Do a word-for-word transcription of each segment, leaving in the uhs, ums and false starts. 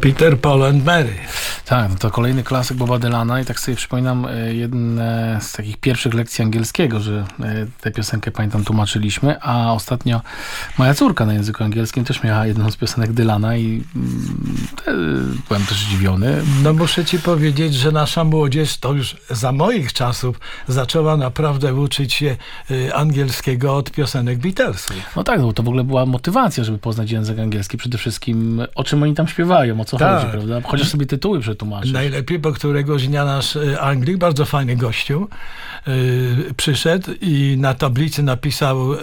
Peter, Paul and Mary. Tak, no to kolejny klasyk Boba Dylana i tak sobie przypominam jedne z takich pierwszych lekcji angielskiego, że tę piosenkę, pamiętam, tłumaczyliśmy, a ostatnio moja córka na języku angielskim też miała jedną z piosenek Dylana i te, byłem też zdziwiony. No muszę ci powiedzieć, że nasza młodzież to już za moich czasów zaczęła naprawdę uczyć się angielskiego od piosenek Beatlesów. No tak, no to w ogóle była motywacja, żeby poznać język angielski. Przede wszystkim o czym oni tam śpiewają, o co tak. chodzi, prawda? Chociaż sobie tytuły przetłumaczysz. Najlepiej, bo któregoś dnia nasz Anglik, bardzo fajny gościu, yy, przyszedł i na tablicy napisał yy,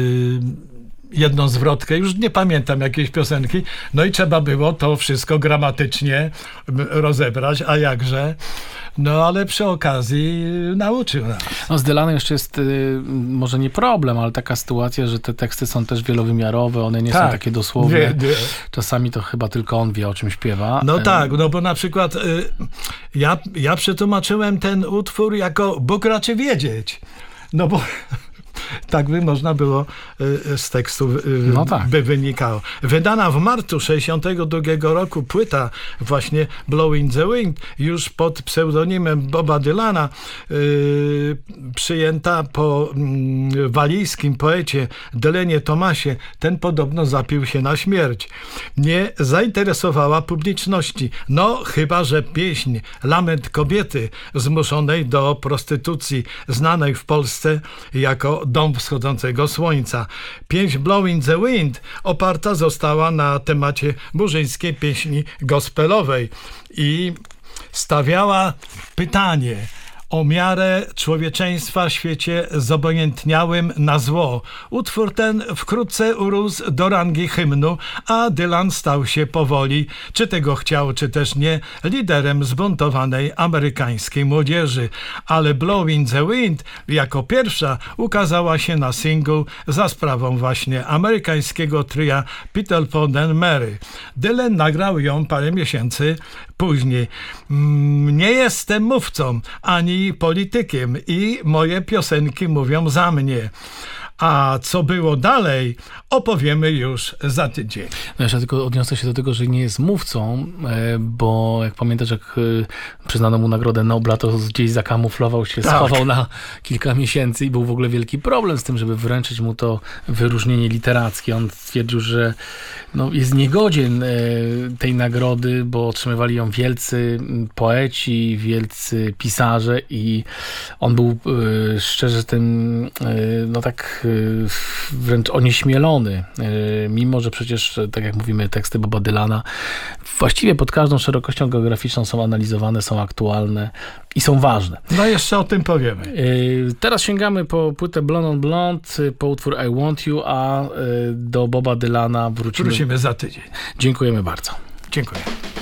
jedną zwrotkę, już nie pamiętam jakiejś piosenki, no i trzeba było to wszystko gramatycznie rozebrać, a jakże. No ale przy okazji nauczył nas. No z Dylanem jeszcze jest y, może nie problem, ale taka sytuacja, że te teksty są też wielowymiarowe, one nie tak, są takie dosłowne. Nie, nie. Czasami to chyba tylko on wie, o czym śpiewa. No y tak, no bo na przykład y, ja, ja przetłumaczyłem ten utwór jako Bóg raczy wiedzieć. No bo tak by można było z tekstu no tak. by wynikało. Wydana w marcu sześćdziesiątego drugiego roku płyta właśnie Blowing the Wind, już pod pseudonimem Boba Dylana, yy, przyjęta po yy, walijskim poecie Dylanie Thomasie. Ten podobno zapił się na śmierć. Nie zainteresowała publiczności. No chyba, że pieśń Lament kobiety zmuszonej do prostytucji, znanej w Polsce jako Dom wschodzącego słońca. Pieśń Blowing the Wind oparta została na temacie murzyńskiej pieśni gospelowej i stawiała pytanie o miarę człowieczeństwa w świecie zobojętniałym na zło. Utwór ten wkrótce urósł do rangi hymnu, a Dylan stał się powoli, czy tego chciał, czy też nie, liderem zbuntowanej amerykańskiej młodzieży. Ale Blowing the Wind jako pierwsza ukazała się na singlu za sprawą właśnie amerykańskiego tria Peter, Paul and Mary. Dylan nagrał ją parę miesięcy później. Nie jestem mówcą, ani politykiem i moje piosenki mówią za mnie. A co było dalej, opowiemy już za tydzień. No jeszcze tylko odniosę się do tego, że nie jest mówcą, bo jak pamiętasz, jak przyznano mu Nagrodę Nobla, to gdzieś zakamuflował się, tak. schował na kilka miesięcy i był w ogóle wielki problem z tym, żeby wręczyć mu to wyróżnienie literackie. On stwierdził, że no, jest niegodzien tej nagrody, bo otrzymywali ją wielcy poeci, wielcy pisarze i on był szczerze tym, no tak wręcz onieśmielony, mimo że przecież, tak jak mówimy, teksty Boba Dylana właściwie pod każdą szerokością geograficzną są analizowane, są aktualne i są ważne. No jeszcze o tym powiemy. Teraz sięgamy po płytę Blonde on Blonde, po utwór I Want You, a do Boba Dylana wrócimy, wrócimy za tydzień. Dziękujemy bardzo. Dziękuję.